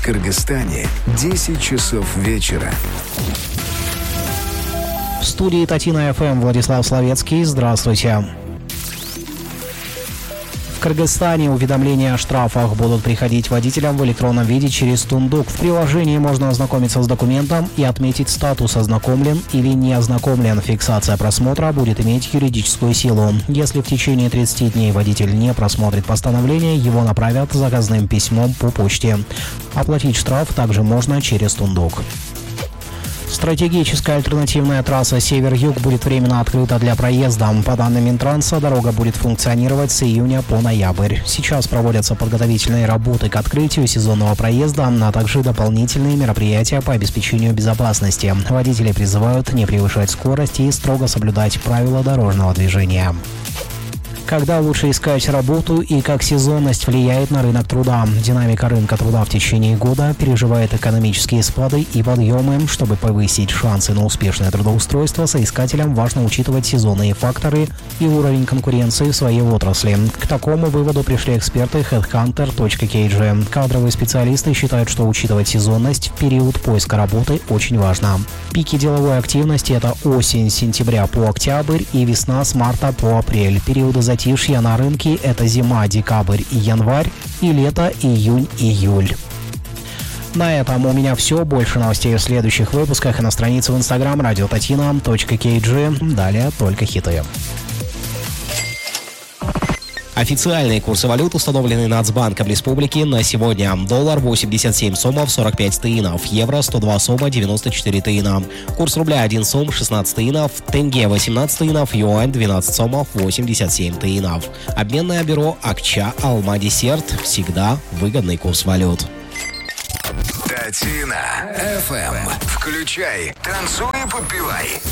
Кыргызстане 10 часов вечера. В студии Татина ФМ Владислав Словецкий. Здравствуйте. В Кыргызстане уведомления о штрафах будут приходить водителям в электронном виде через Тундук. В приложении можно ознакомиться с документом и отметить статус «Ознакомлен» или «Не ознакомлен». Фиксация просмотра будет иметь юридическую силу. Если в течение 30 дней водитель не просмотрит постановление, его направят заказным письмом по почте. Оплатить штраф также можно через Тундук. Стратегическая альтернативная трасса «Север-Юг» будет временно открыта для проезда. По данным Минтранса, дорога будет функционировать с июня по ноябрь. Сейчас проводятся подготовительные работы к открытию сезонного проезда, а также дополнительные мероприятия по обеспечению безопасности. Водители призывают не превышать скорость и строго соблюдать правила дорожного движения. Когда лучше искать работу и как сезонность влияет на рынок труда? Динамика рынка труда в течение года переживает экономические спады и подъемы. Чтобы повысить шансы на успешное трудоустройство, соискателям важно учитывать сезонные факторы и уровень конкуренции в своей отрасли. К такому выводу пришли эксперты Headhunter.kg. Кадровые специалисты считают, что учитывать сезонность в период поиска работы очень важно. Пики деловой активности – это осень с сентября по октябрь и весна с марта по апрель. Периоды затишья на рынке – это зима, декабрь и январь, и лето, июнь, июль. На этом у меня все. Больше новостей в следующих выпусках и на странице в Instagram radiotatina.kg. Далее только хиты. Официальные курсы валют установлены Нацбанком Республики на сегодня. Доллар 87 сомов 45 тыинов, евро 102 сома 94 тыина. Курс рубля 1 сом 16 тыинов, тенге 18 тыинов, юань 12 сомов 87 тыинов. Обменное бюро Акча Алма Десерт. Всегда выгодный курс валют. Татина ФМ. Включай, танцуй и подпевай.